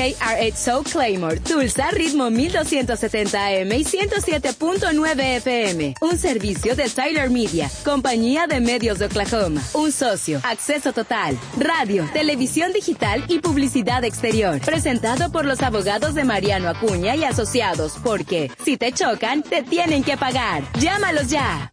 KRH Soul Claymore, Tulsa, ritmo 1270 AM y 107.9 FM. Un servicio de Tyler Media, compañía de medios de Oklahoma. Un socio, acceso total, radio, televisión digital y publicidad exterior. Presentado por los abogados de Mariano Acuña y Asociados, porque si te chocan, te tienen que pagar. Llámalos ya.